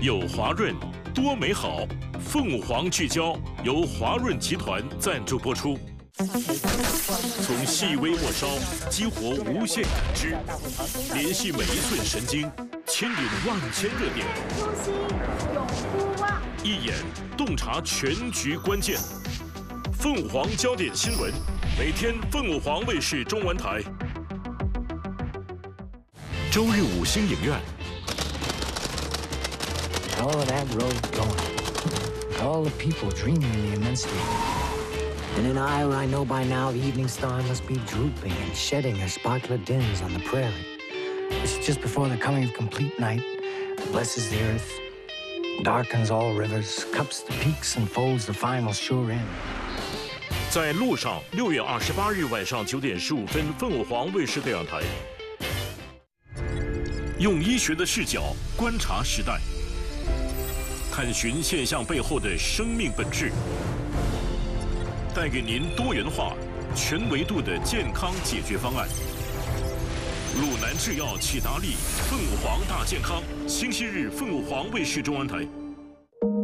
有华润多美好，凤凰聚焦由华润集团赞助播出。从细微末梢激活无限感知，联系每一寸神经，牵引万千热点。 初心永不忘， 一眼洞察全局关键。凤凰焦点新闻，每天凤凰卫视中文台。周日5星影院。 All of that road going, all the people dreaming the immensity. And in Iowa, I know by now the evening star must be drooping and shedding her sparkler dims on the prairie. It's just before the coming of complete night, blesses the earth, darkens all rivers, cups the peaks and folds the final sure end. 在路上，6月28日晚上9点15分，凤凰卫视电视台。用医学的视角观察时代。 探寻现象背后的生命本质，带给您多元化、全维度的健康解决方案。鲁南制药启达利，凤凰大健康，星期日凤凰卫视中文台。